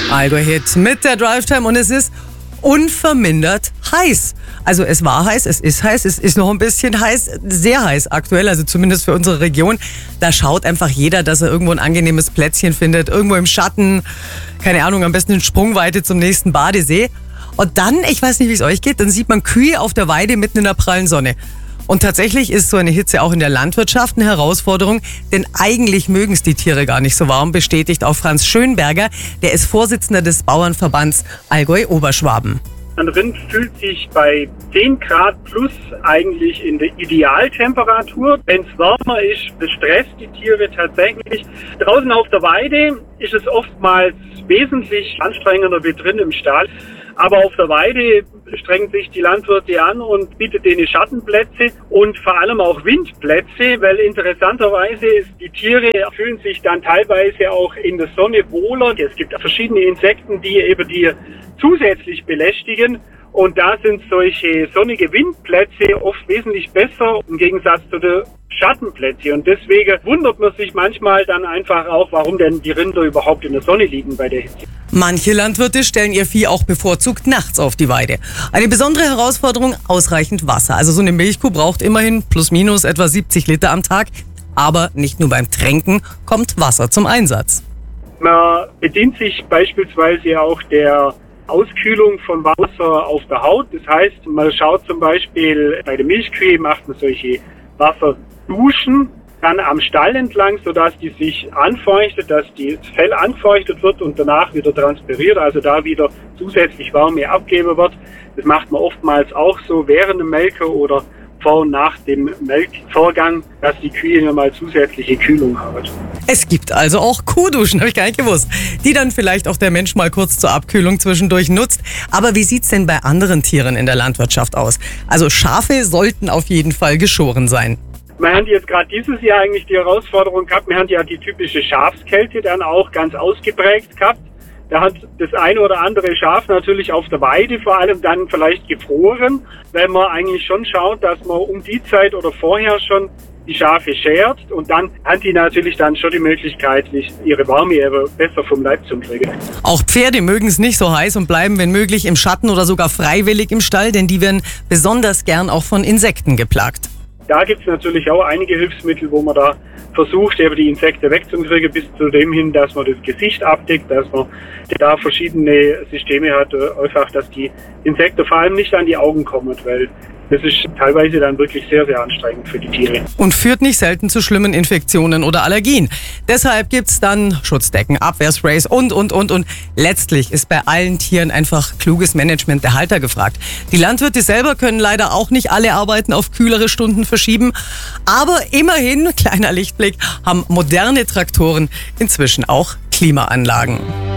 Allgäu-Hit mit der Drive-Time und es ist unvermindert heiß. Also es war heiß, es ist noch ein bisschen heiß, sehr heiß aktuell, also zumindest für unsere Region. Da schaut einfach jeder, dass er irgendwo ein angenehmes Plätzchen findet, irgendwo im Schatten, keine Ahnung, am besten in Sprungweite zum nächsten Badesee. Und dann, ich weiß nicht, wie es euch geht, dann sieht man Kühe auf der Weide mitten in der prallen Sonne. Und tatsächlich ist so eine Hitze auch in der Landwirtschaft eine Herausforderung, denn eigentlich mögen es die Tiere gar nicht so warm, bestätigt auch Franz Schönberger, der ist Vorsitzender des Bauernverbands Allgäu-Oberschwaben. Ein Rind fühlt sich bei 10 Grad plus eigentlich in der Idealtemperatur. Wenn es wärmer ist, bestresst die Tiere tatsächlich. Draußen auf der Weide ist es oftmals wesentlich anstrengender wie drin im Stall. Aber auf der Weide strengen sich die Landwirte an und bietet denen Schattenplätze und vor allem auch Windplätze, weil interessanterweise die Tiere fühlen sich dann teilweise auch in der Sonne wohler. Es gibt verschiedene Insekten, die eben die zusätzlich belästigen. Und da sind solche sonnige Windplätze oft wesentlich besser im Gegensatz zu den Schattenplätze. Und deswegen wundert man sich manchmal dann einfach auch, warum denn die Rinder überhaupt in der Sonne liegen bei der Hitze. Manche Landwirte stellen ihr Vieh auch bevorzugt nachts auf die Weide. Eine besondere Herausforderung, ausreichend Wasser. Also so eine Milchkuh braucht immerhin plus minus etwa 70 Liter am Tag. Aber nicht nur beim Tränken kommt Wasser zum Einsatz. Man bedient sich beispielsweise auch der Auskühlung von Wasser auf der Haut. Das heißt, man schaut zum Beispiel bei der Milchkühe, macht man solche Wasserduschen dann am Stall entlang, sodass die sich anfeuchtet, dass das Fell anfeuchtet wird und danach wieder transpiriert, also da wieder zusätzlich Wärme abgeben wird. Das macht man oftmals auch so während dem Melken oder vor und nach dem Melkvorgang, dass die Kühe nochmal zusätzliche Kühlung haben. Es gibt also auch Kuhduschen, habe ich gar nicht gewusst, die dann vielleicht auch der Mensch mal kurz zur Abkühlung zwischendurch nutzt. Aber wie sieht's denn bei anderen Tieren in der Landwirtschaft aus? Also Schafe sollten auf jeden Fall geschoren sein. Wir haben jetzt gerade dieses Jahr eigentlich die Herausforderung gehabt, wir haben ja die typische Schafskälte dann auch ganz ausgeprägt gehabt. Da hat das eine oder andere Schaf natürlich auf der Weide vor allem dann vielleicht gefroren, weil man eigentlich schon schaut, dass man um die Zeit oder vorher schon die Schafe schert und dann haben die natürlich dann schon die Möglichkeit, ihre Wärme besser vom Leib zu kriegen. Auch Pferde mögen es nicht so heiß und bleiben, wenn möglich, im Schatten oder sogar freiwillig im Stall, denn die werden besonders gern auch von Insekten geplagt. Da gibt es natürlich auch einige Hilfsmittel, wo man da versucht, eben die Insekten wegzukriegen, bis zu dem hin, dass man das Gesicht abdeckt, dass man da verschiedene Systeme hat, einfach, dass die Insekten vor allem nicht an die Augen kommen, weil das ist teilweise dann wirklich sehr, sehr anstrengend für die Tiere. Und führt nicht selten zu schlimmen Infektionen oder Allergien. Deshalb gibt's dann Schutzdecken, Abwehrsprays und. Letztlich ist bei allen Tieren einfach kluges Management der Halter gefragt. Die Landwirte selber können leider auch nicht alle Arbeiten auf kühlere Stunden verschieben. Aber immerhin, kleiner Lichtblick, haben moderne Traktoren inzwischen auch Klimaanlagen.